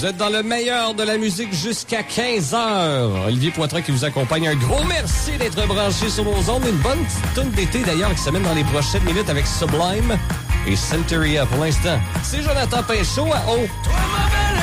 Vous êtes dans le meilleur de la musique jusqu'à 15h. Olivier Poitras qui vous accompagne. Un gros merci d'être branché sur nos ondes. Une bonne petite toune d'été d'ailleurs qui se mène dans les prochaines minutes avec Sublime et Centuria. Pour l'instant, c'est Jonathan Pinchot à O.